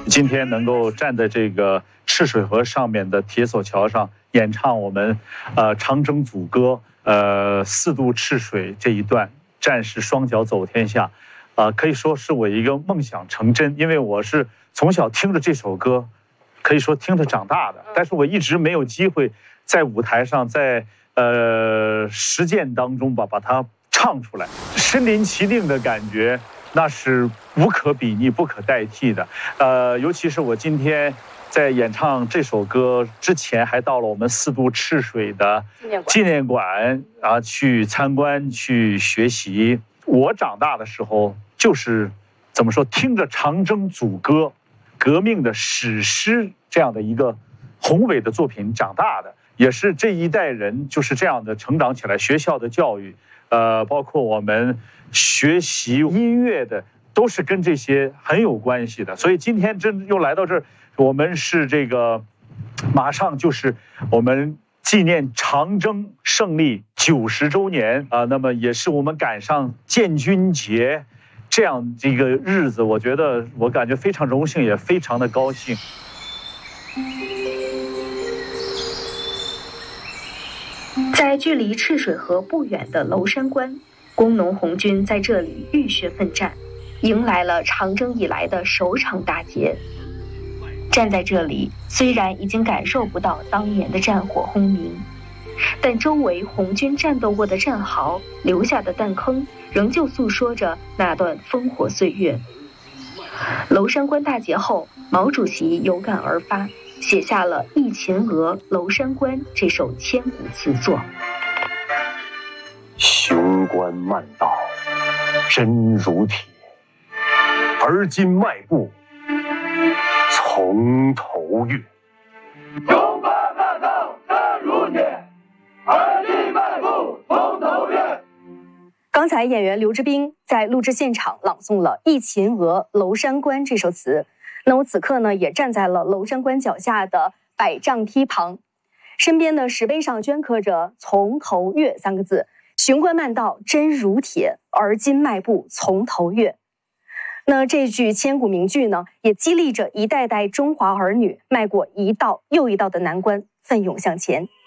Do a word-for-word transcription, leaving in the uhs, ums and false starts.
今天能够站在这个赤水河上面的铁索桥上演唱我们呃长征组歌，呃四渡赤水这一段，战士双脚走天下，啊、呃，可以说是我一个梦想成真，因为我是从小听着这首歌，可以说听着长大的，但是我一直没有机会在舞台上，在呃实践当中吧把它唱出来，身临其境的感觉那是无可比拟、不可代替的。呃，尤其是我今天在演唱这首歌之前，还到了我们四渡赤水的纪念馆啊，去参观、去学习。我长大的时候，就是怎么说，听着长征组歌、革命的史诗这样的一个宏伟的作品长大的，也是这一代人就是这样的成长起来。学校的教育，呃，包括我们学习音乐的，都是跟这些很有关系的。所以今天真又来到这儿，我们是这个马上就是我们纪念长征胜利九十周年啊、呃，那么也是我们赶上建军节这样一个日子，我觉得我感觉非常荣幸，也非常的高兴。 在距离赤水河不远的娄山关，工农红军在这里浴血奋战，迎来了长征以来的首场大捷。站在这里，虽然已经感受不到当年的战火轰鸣，但周围红军战斗过的战壕留下的弹坑，仍旧诉说着那段烽火岁月。娄山关大捷后，毛主席有感而发，写下了《忆秦娥·娄山关》这首千古词作。 雄关漫道真如铁，而今迈步从头越。 雄关漫道真如铁，而今迈步从头越。 刚才演员刘志斌在录制现场朗诵了《忆秦娥·娄山关》这首词。那我此刻呢，也站在了娄山关脚下的百丈梯旁，身边的石碑上镌刻着“从头越”三个字。雄关漫道真如铁，而今迈步从头越。那这句千古名句呢，也激励着一代代中华儿女迈过一道又一道的难关，奋勇向前。